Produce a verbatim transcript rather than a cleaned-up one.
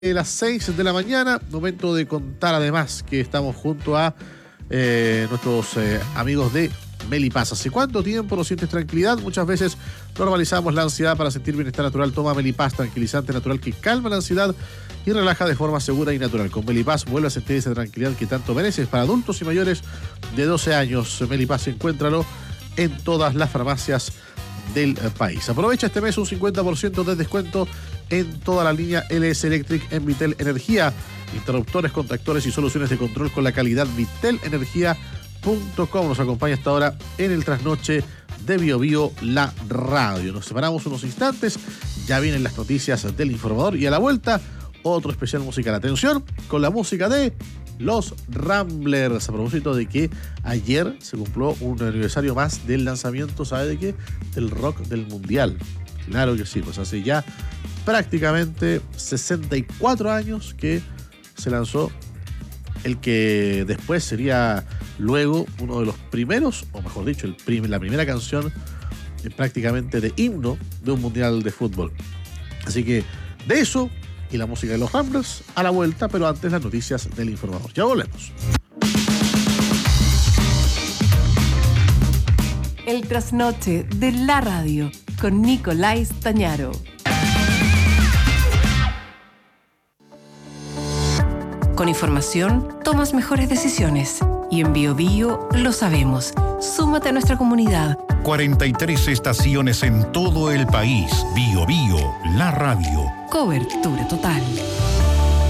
Las seis de la mañana, momento de contar además que estamos junto a eh, nuestros eh, amigos de Melipass. ¿Hace cuánto tiempo no sientes tranquilidad? Muchas veces normalizamos la ansiedad para sentir bienestar natural. Toma Melipass, tranquilizante natural que calma la ansiedad y relaja de forma segura y natural. Con Melipass vuelve a sentir esa tranquilidad que tanto mereces. Para adultos y mayores de doce años, Melipass, encuéntralo en todas las farmacias del país. Aprovecha este mes un cincuenta por ciento de descuento en toda la línea L S Electric en Vitel Energía. Interruptores, contactores y soluciones de control con la calidad vitel energía punto com. Nos acompaña hasta ahora en el trasnoche de Bio Bio, la radio. Nos separamos unos instantes, ya vienen las noticias del informador y a la vuelta otro especial musical. Atención con la música de Los Ramblers, a propósito de que ayer se cumplió un aniversario más del lanzamiento, ¿sabe de qué? Del rock del mundial. Claro que sí, pues hace ya prácticamente sesenta y cuatro años que se lanzó el que después sería luego uno de los primeros, o mejor dicho, el prim- la primera canción eh, prácticamente de himno de un mundial de fútbol. Así que de eso y la música de Los Ramblers a la vuelta, pero antes las noticias del informador. Ya volvemos. El trasnoche de la radio con Nicolás Tañaro. Con información tomas mejores decisiones y en Bio Bio lo sabemos. Súmate a nuestra comunidad. cuarenta y tres estaciones en todo el país. Bio Bio, la radio. Cobertura total.